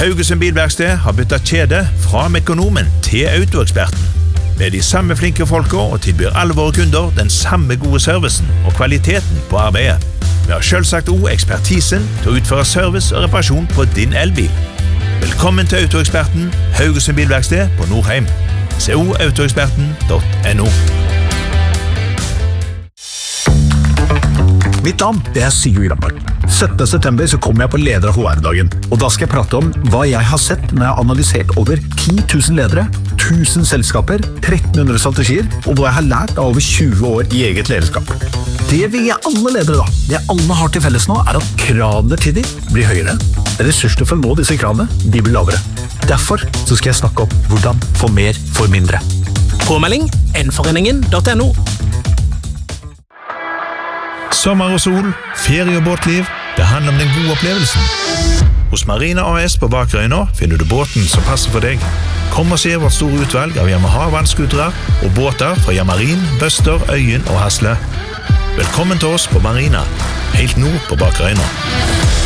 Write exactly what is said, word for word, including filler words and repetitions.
Haugesund Bilverksted har byttet kjede fra Mekonomen til Autoeksperten. Vi er de samme flinke folka og tilbyr alle våre kunder den samme gode servicen og kvaliteten på arbeidet. Vi har selvsagt også ekspertisen til å utføre service og reparasjon på din elbil. Velkommen til Autoeksperten, Haugesund Bilverksted på Nordheim. Se o autoeksperten punktum no. Mitt navn det er Sigurd Rampart. syttende september så kommer jeg på Leder av H R-dagen, og da skal jeg prate om hva jeg har sett når jeg har analysert over ti tusen ledere, tusen selskaper, tretten hundre strategier, og hva jeg har lært av over tjue år i eget lederskap. Det vil jeg alle ledere da. Det alle har til felles nå er at kravene til de blir høyere. Ressursene for å nå disse kravene, de blir lavere. Derfor så skal jeg snakke om hvordan få mer for mindre. Påmelding n foreningen punktum no. Sommer og sol, ferie og båtliv, det handler om den gode opplevelsen. Hos Marina A S på Bakerøyna finner du båten som passer for deg. Kom og se vårt store utvalg av Yamaha vannskutere og båter fra Yamarin, Bøster, Øyen og Hasle. Velkommen til oss på Marina, helt nord på Bakerøyna.